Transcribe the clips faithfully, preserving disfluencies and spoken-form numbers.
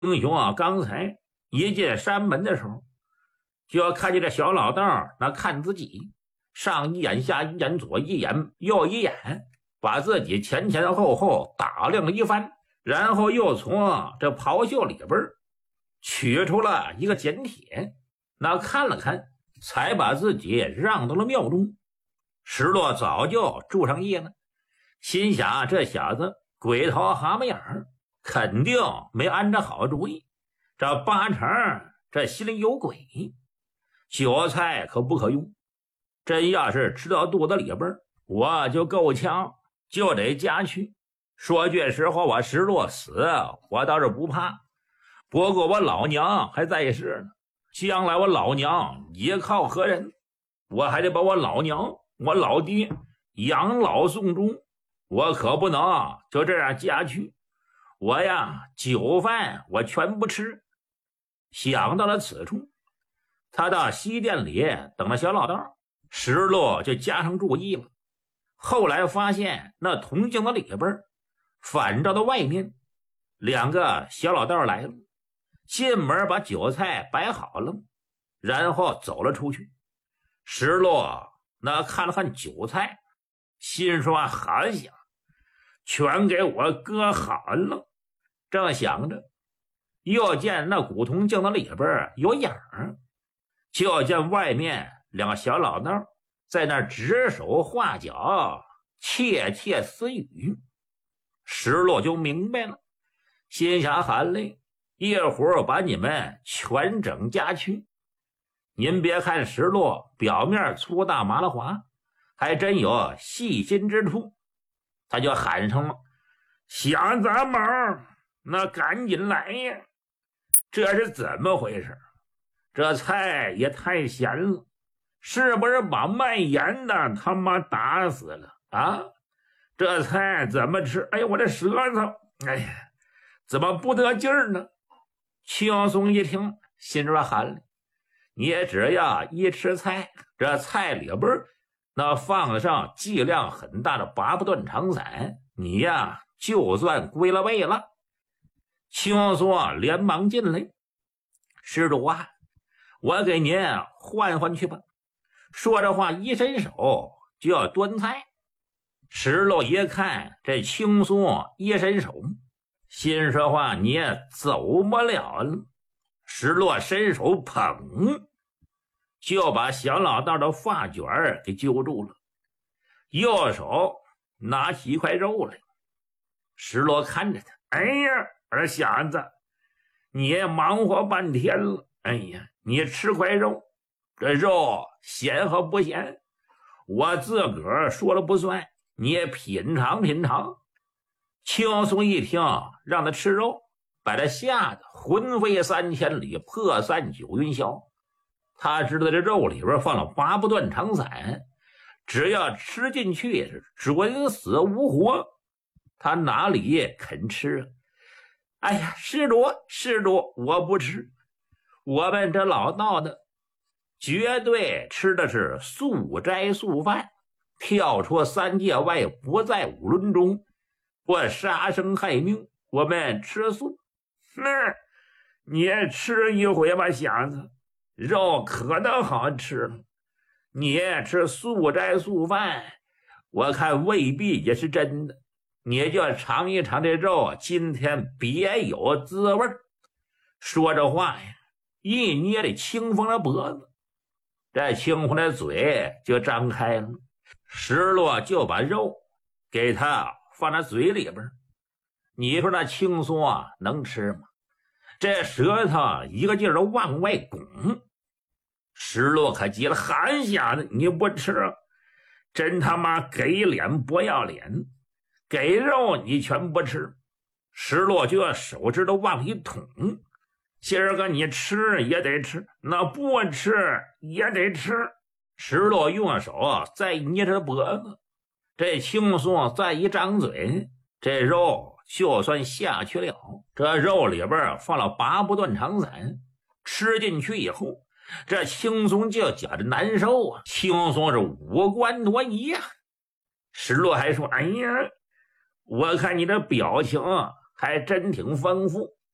英雄啊，刚才一进山门的时候，就要看见这小老道那看自己，上一眼下一眼左一眼右一眼，把自己前前后后打量了一番，然后又从这袍袖里边取出了一个简帖，那看了看，才把自己让到了庙中。石落早就住上夜了，心想这小子鬼头蛤蟆眼儿，肯定没安着好主意，这八成这心里有鬼。韭菜可不可用，真要是吃到肚子里边，我就够呛，就得夹去。说句实话，我石落死我倒是不怕，不过我老娘还在世呢，将来我老娘依靠何人？我还得把我老娘我老爹养老送终，我可不能就这样夹去。我呀，酒饭我全不吃。想到了此处，他到西殿里等了小老道，石落就加上注意了。后来发现那铜镜子里边反照的外面，两个小老道来了，进门把酒菜摆好了，然后走了出去。石落那看了看酒菜，心说好想全给我搁好了。正想着，又见那古铜镜子里边有影儿，就见外面两个小老道在那指手画脚，窃窃私语。石落就明白了，心想喊嘞，一会儿把你们全整家去。您别看石落表面粗大麻辣滑，还真有细心之处。他就喊上了，小杂毛，那赶紧来呀！这是怎么回事？这菜也太咸了，是不是把卖盐的他妈打死了啊？这菜怎么吃？哎呀，我这舌头，哎呀，怎么不得劲儿呢？轻松一听，心中喊了，你也只要一吃菜，这菜里边那放上剂量很大的八不断肠散，你呀就算归了位了。轻松连忙进来，施主啊，我给您换换去吧。说着话，一伸手就要端菜。石漏一看这轻松一伸手，心说话你也走不了了。石落伸手捧，就把小老道的发卷给揪住了，右手拿起一块肉来。石落看着他，哎呀，儿小子，你也忙活半天了，哎呀，你吃块肉，这肉咸和不咸，我自个儿说了不算，你也品尝品尝。轻松一听让他吃肉，把他吓得魂飞三千里，魄散九云霄。他知道这肉里边放了八不断肠散，只要吃进去是准死无活，他哪里肯吃啊？哎呀，施主施主，我不吃，我们这老道的绝对吃的是素斋素饭，跳出三界外，不在五伦中，不杀生害命，我们吃素。那你也吃一回吧，小子，肉可都好吃了。你吃素斋素饭，我看未必也是真的。你就尝一尝这肉，今天别有滋味。说着话呀，一捏这清风的脖子，这清风的嘴就张开了。石落就把肉给他放在嘴里边。你说那轻松啊能吃吗？这舌头一个劲儿的往外拱。石落可急了，喊小子，你不吃，真他妈给脸不要脸，给肉你全不吃。石落就要手指头往里捅，今儿个你吃也得吃，那不吃也得吃。石落用手再捏着脖子，这轻松再一张嘴，这肉就算下去了。这肉里边放了八不断肠散，吃进去以后，这轻松就觉着难受啊，轻松是五官挪移呀。石落还说，哎呀，我看你这表情还真挺丰富，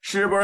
是不是？